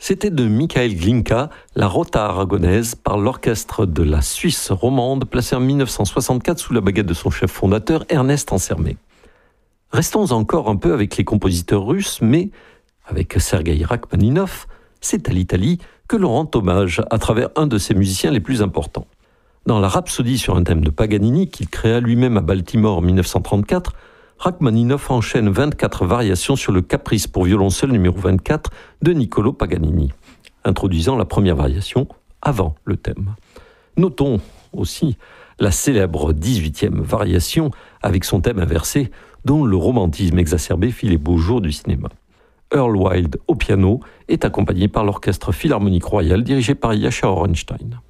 C'était de Michael Glinka, la Rota aragonaise, par l'orchestre de la Suisse romande, placé en 1964 sous la baguette de son chef fondateur, Ernest Ansermet. Restons encore un peu avec les compositeurs russes, mais avec Sergueï Rachmaninov, c'est à l'Italie que l'on rend hommage à travers un de ses musiciens les plus importants. Dans la Rhapsodie sur un thème de Paganini, qu'il créa lui-même à Baltimore en 1934, Rachmaninov enchaîne 24 variations sur le Caprice pour violoncelle numéro 24 de Niccolò Paganini, introduisant la première variation avant le thème. Notons aussi la célèbre 18e variation avec son thème inversé, dont le romantisme exacerbé fit les beaux jours du cinéma. Earl Wild au piano est accompagné par l'Orchestre Philharmonique Royal dirigé par Yasha Orenstein.